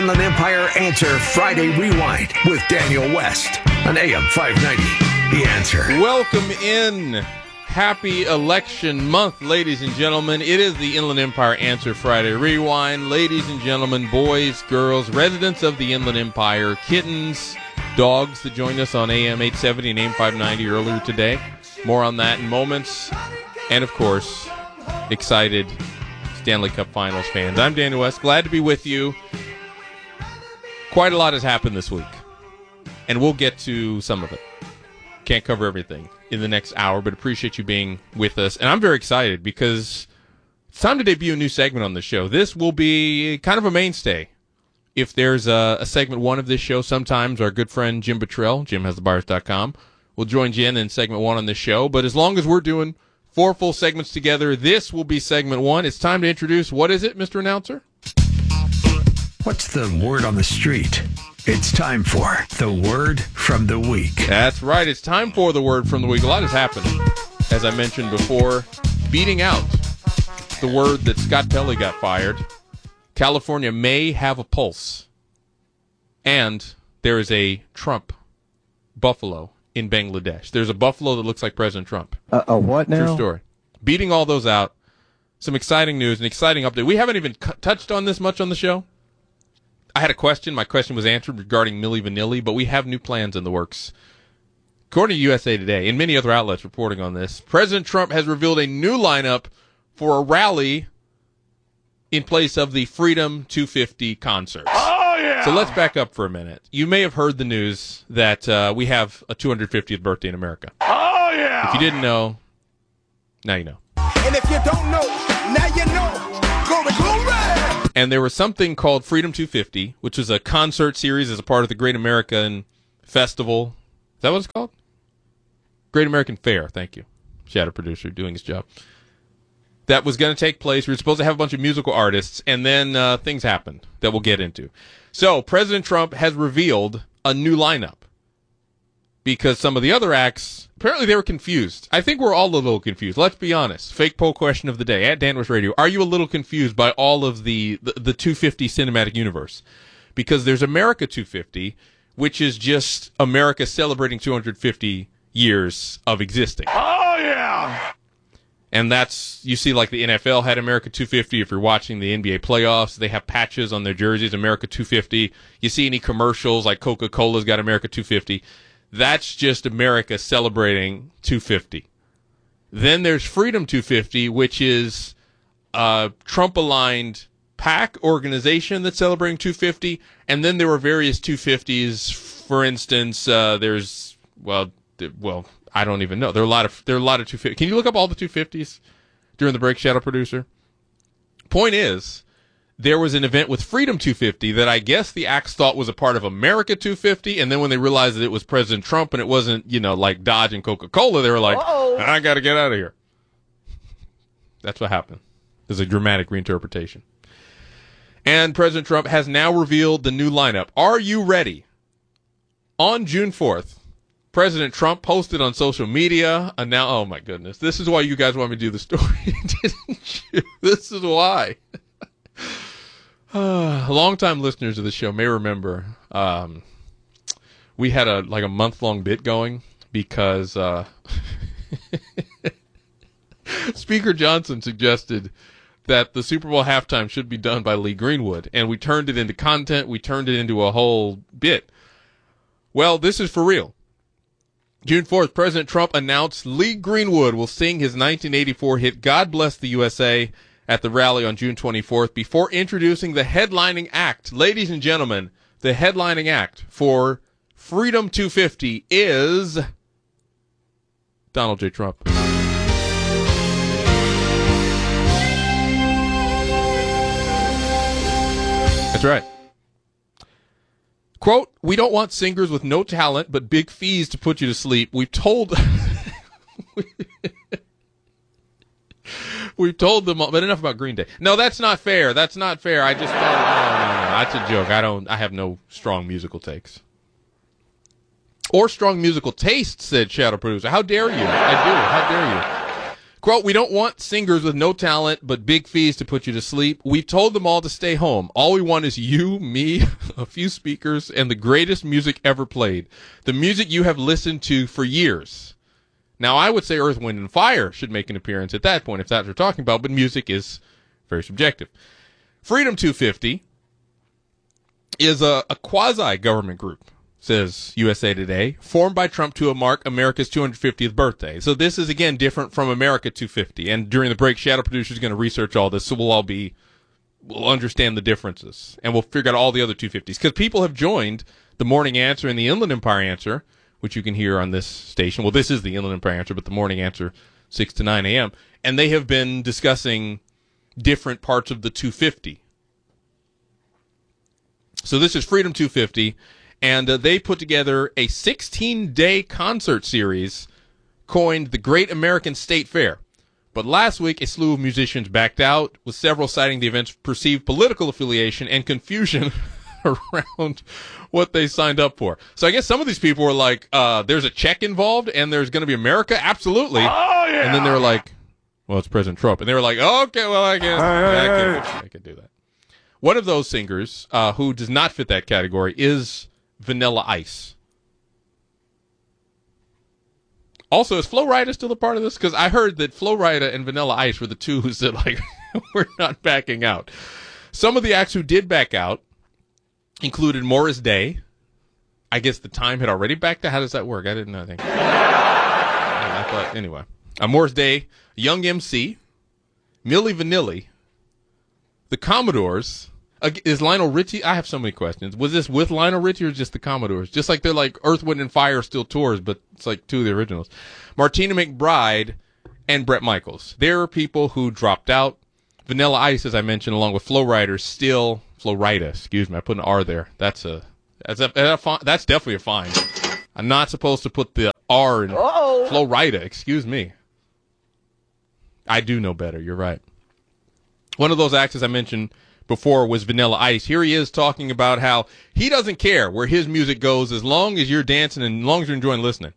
Inland Empire Answer Friday Rewind with Daniel West on AM 590. The Answer. Welcome in. Happy election month, ladies and gentlemen. It is the Inland Empire Answer Friday Rewind. Ladies and gentlemen, boys, girls, residents of the Inland Empire, kittens, dogs that joined us on AM 870 and AM 590 earlier today. More on that in moments. And, of course, excited Stanley Cup Finals fans. I'm Daniel West. Glad to be with you. Quite a lot has happened this week, and we'll get to some of it. Can't cover everything in the next hour, but appreciate you being with us. And I'm very excited because it's time to debut a new segment on the show. This will be kind of a mainstay. If there's a segment one of this show, sometimes our good friend Jim Buttrell, JimHasTheBuyers.com, will join Jen in segment one on this show. But as long as we're doing 4 full segments together, this will be segment one. It's time to introduce, what is it, Mr. Announcer? What's the word on the street? It's time for the word from the week. That's right. It's time for the word from the week. A lot has happened, as I mentioned before, beating out the word that Scott Pelley got fired. California may have a pulse. And there is a Trump buffalo in Bangladesh. There's a buffalo that looks like President Trump. A what now? True story. Beating all those out. Some exciting news, an exciting update. We haven't even touched on this much on the show. I had a question. My question was answered regarding Milli Vanilli, but we have new plans in the works. According to USA Today and many other outlets reporting on this, President Trump has revealed a new lineup for a rally in place of the Freedom 250 concerts. Oh, yeah! So let's back up for a minute. You may have heard the news that we have a 250th birthday in America. Oh, yeah! If you didn't know, now you know. And if you don't know, now you know. Glory, glory! And there was something called Freedom 250, which was a concert series as a part of the Great American Festival. Is that what it's called? Great American Fair, thank you. Shadow producer doing his job. That was going to take place. We were supposed to have a bunch of musical artists, and then things happened that we'll get into. So President Trump has revealed a new lineup because some of the other acts, apparently they were confused. I think we're all a little confused. Let's be honest. Fake poll question of the day at Dan West Radio. Are you a little confused by all of the 250 cinematic universe? Because there's America 250, which is just America celebrating 250 years of existing. Oh, yeah! And that's, you see, like the NFL had America 250. If you're watching the NBA playoffs, they have patches on their jerseys, America 250. You see any commercials, like Coca-Cola's got America 250. That's just America celebrating 250. Then there's Freedom 250, which is a Trump-aligned PAC organization that's celebrating 250. And then there were various 250s. For instance, there's, well, I don't even know. There are a lot of 250. Can you look up all the 250s during the break, Shadow Producer? Point is, there was an event with Freedom 250 that I guess the acts thought was a part of America 250, and then when they realized that it was President Trump and it wasn't, like Dodge and Coca-Cola, they were like, I got to get out of here. That's what happened. There's a dramatic reinterpretation. And President Trump has now revealed the new lineup. Are you ready? On June 4th, President Trump posted on social media, and now, oh my goodness, this is why you guys want me to do the story, didn't you? This is why. Long-time listeners of the show may remember we had a month-long bit going because Speaker Johnson suggested that the Super Bowl halftime should be done by Lee Greenwood, and we turned it into content. We turned it into a whole bit. Well, this is for real. June 4th, President Trump announced Lee Greenwood will sing his 1984 hit God Bless the USA at the rally on June 24th before introducing the headlining act. Ladies and gentlemen, the headlining act for Freedom 250 is Donald J. Trump. That's right. Quote, we don't want singers with no talent but big fees to put you to sleep. We've told them all, but enough about Green Day. No, that's not fair. That's not fair. I just thought, no. That's a joke. I have no strong musical takes. Or strong musical taste, said Shadow Producer. How dare you? I do. How dare you? Quote, we don't want singers with no talent but big fees to put you to sleep. We've told them all to stay home. All we want is you, me, a few speakers, and the greatest music ever played. The music you have listened to for years. Now, I would say Earth, Wind, and Fire should make an appearance at that point, if that's what we're talking about, but music is very subjective. Freedom 250 is a quasi-government group, says USA Today, formed by Trump to mark America's 250th birthday. So this is, again, different from America 250. And during the break, Shadow Producer is going to research all this, so we'll understand the differences. And we'll figure out all the other 250s. Because people have joined the Morning Answer and the Inland Empire Answer, which you can hear on this station. Well, this is the Inland Empire Answer, but the Morning Answer, 6 to 9 a.m. And they have been discussing different parts of the 250. So this is Freedom 250. And they put together a 16-day concert series coined the Great American State Fair. But last week, a slew of musicians backed out, with several citing the event's perceived political affiliation and confusion around what they signed up for. So I guess some of these people were like, there's a check involved and there's going to be America? Absolutely. Oh, yeah. And then they were like, well, it's President Trump. And they were like, okay, well, I can do that. One of those singers who does not fit that category is Vanilla Ice. Also, is Flo Rida still a part of this? Because I heard that Flo Rida and Vanilla Ice were the two who said, like, we're not backing out. Some of the acts who did back out included Morris Day. I guess the Time had already backed out. How does that work? I didn't know. I thought, anyway. Morris Day, Young MC, Milli Vanilli, the Commodores. Is Lionel Richie? I have so many questions. Was this with Lionel Richie or just the Commodores? Just like they're like Earth, Wind, and Fire still tours, but it's like two of the originals. Martina McBride and Bret Michaels. There are people who dropped out. Vanilla Ice, as I mentioned, along with Flo Rida, excuse me. I put an R there. That's definitely a fine. I'm not supposed to put the R in Flo Rida. Excuse me. I do know better. You're right. One of those acts, as I mentioned before, was Vanilla Ice. Here he is talking about how he doesn't care where his music goes as long as you're dancing and as long as you're enjoying listening.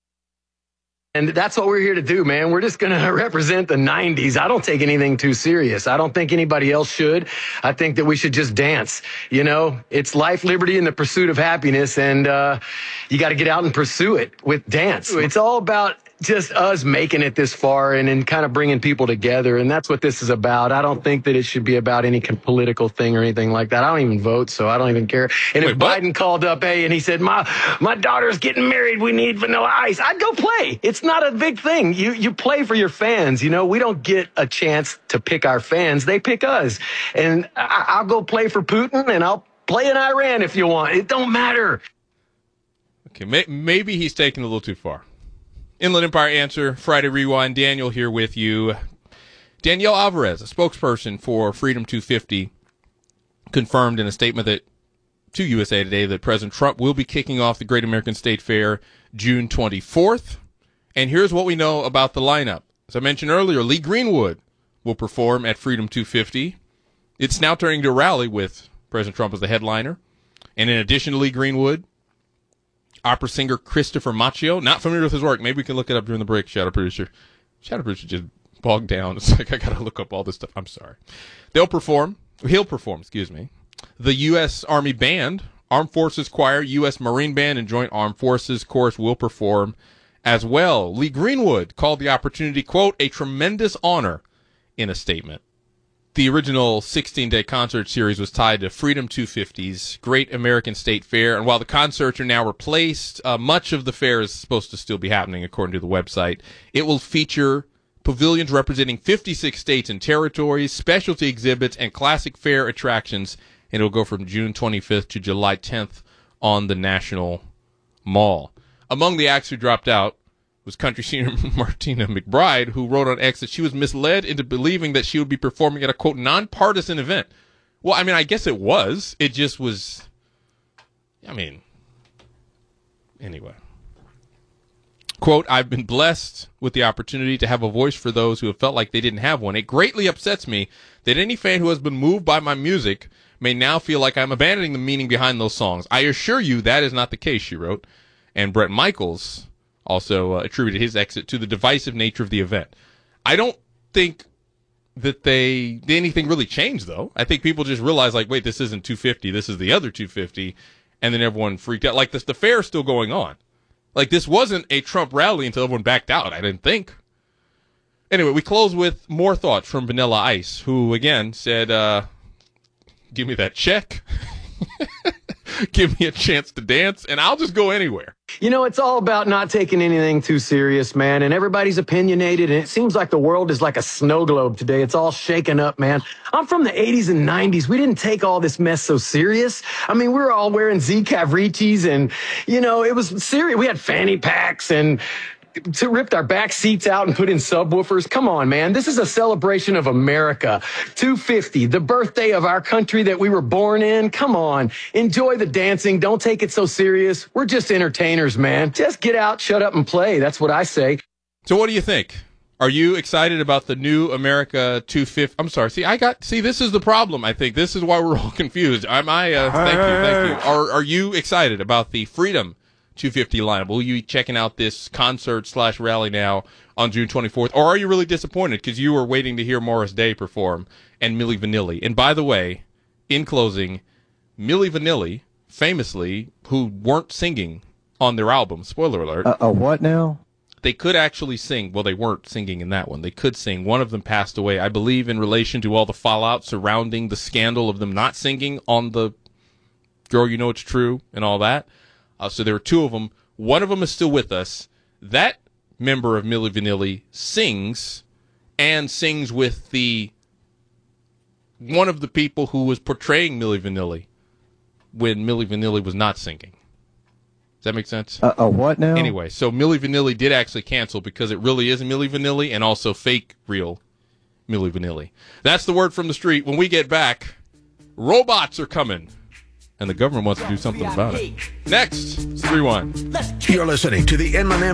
And that's what we're here to do, man. We're just going to represent the 90s. I don't take anything too serious. I don't think anybody else should. I think that we should just dance. You know, it's life, liberty, and the pursuit of happiness. And you got to get out and pursue it with dance. It's all about just us making it this far and kind of bringing people together. And that's what this is about. I don't think that it should be about any political thing or anything like that. I don't even vote, so I don't even care. And if Biden called up, and he said, my daughter's getting married, we need Vanilla Ice, I'd go play. It's not a big thing. You play for your fans. You know, we don't get a chance to pick our fans. They pick us. And I'll go play for Putin, and I'll play in Iran if you want. It don't matter. Okay, maybe he's taking it a little too far. Inland Empire Answer, Friday Rewind. Daniel here with you. Danielle Alvarez, a spokesperson for Freedom 250, confirmed in a statement to USA Today that President Trump will be kicking off the Great American State Fair June 24th. And here's what we know about the lineup. As I mentioned earlier, Lee Greenwood will perform at Freedom 250. It's now turning to a rally with President Trump as the headliner. And in addition to Lee Greenwood, opera singer Christopher Macchio. Not familiar with his work. Maybe we can look it up during the break, Shadow Producer. Shadow Producer just bogged down. It's like I got to look up all this stuff. I'm sorry. He'll perform, the U.S. Army Band, Armed Forces Choir, U.S. Marine Band, and Joint Armed Forces Chorus will perform as well. Lee Greenwood called the opportunity, quote, a tremendous honor in a statement. The original 16-day concert series was tied to Freedom 250's Great American State Fair, and while the concerts are now replaced, much of the fair is supposed to still be happening, according to the website. It will feature pavilions representing 56 states and territories, specialty exhibits, and classic fair attractions, and it will go from June 25th to July 10th on the National Mall. Among the acts who dropped out was country singer Martina McBride, who wrote on X that she was misled into believing that she would be performing at a, quote, nonpartisan event. Well, I mean, I guess it was. It just was, anyway. Quote, I've been blessed with the opportunity to have a voice for those who have felt like they didn't have one. It greatly upsets me that any fan who has been moved by my music may now feel like I'm abandoning the meaning behind those songs. I assure you that is not the case, she wrote. And Bret Michaels also attributed his exit to the divisive nature of the event. I don't think that anything really changed, though. I think people just realized, like, wait, this isn't 250, this is the other 250, and then everyone freaked out. Like, the fair is still going on. Like, this wasn't a Trump rally until everyone backed out, I didn't think. Anyway, we close with more thoughts from Vanilla Ice, who, again, said, give me that check, give me a chance to dance, and I'll just go anywhere. You know, it's all about not taking anything too serious, man. And everybody's opinionated. And it seems like the world is like a snow globe today. It's all shaken up, man. I'm from the 80s and 90s. We didn't take all this mess so serious. I mean, we were all wearing Z Cavricis and, you know, it was serious. We had fanny packs and ripped our back seats out and put in subwoofers. Come on, man. This is a celebration of America. 250, the birthday of our country that we were born in. Come on. Enjoy the dancing. Don't take it so serious. We're just entertainers, man. Just get out, shut up, and play. That's what I say. So what do you think? Are you excited about the new America 250? I'm sorry. See, this is the problem. I think this is why we're all confused. Thank you. Are you excited about the Freedom 250 lineup? Will you be checking out this concert/rally now on June 24th? Or are you really disappointed because you were waiting to hear Morris Day perform and Milli Vanilli? And by the way, in closing, Milli Vanilli, famously, who weren't singing on their album, spoiler alert. What now? They could actually sing. Well, they weren't singing in that one. They could sing. One of them passed away, I believe, in relation to all the fallout surrounding the scandal of them not singing on the Girl, You Know It's True and all that. So there were two of them. One of them is still with us. That member of Milli Vanilli sings with one of the people who was portraying Milli Vanilli when Milli Vanilli was not singing. Does that make sense? What now? Anyway, so Milli Vanilli did actually cancel because it really is Milli Vanilli and also fake real Milli Vanilli. That's the word from the street. When we get back, robots are coming. And the government wants to do something about it. Next, it's 3-1. You're listening to the Inman